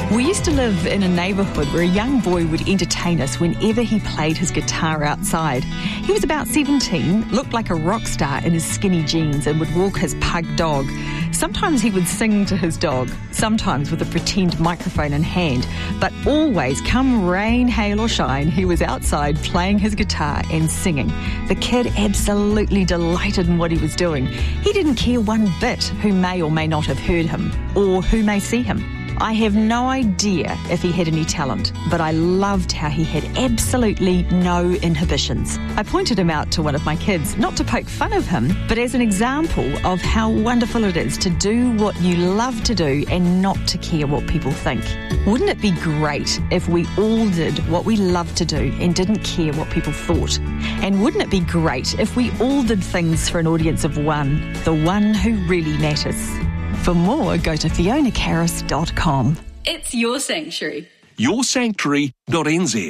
We used to live in a neighbourhood where a young boy would entertain us whenever he played his guitar outside. He was about 17, looked like a rock star in his skinny jeans and would walk his pug dog. Sometimes he would sing to his dog, sometimes with a pretend microphone in hand, but always, come rain, hail or shine, he was outside playing his guitar and singing. The kid absolutely delighted in what he was doing. He didn't care one bit who may or may not have heard him or who may see him. I have no idea if he had any talent, but I loved how he had absolutely no inhibitions. I pointed him out to one of my kids, not to poke fun of him, but as an example of how wonderful it is to do what you love to do and not to care what people think. Wouldn't it be great if we all did what we love to do and didn't care what people thought? And wouldn't it be great if we all did things for an audience of one, the one who really matters? For more, go to FionaCarris.com. It's your sanctuary. Yoursanctuary.nz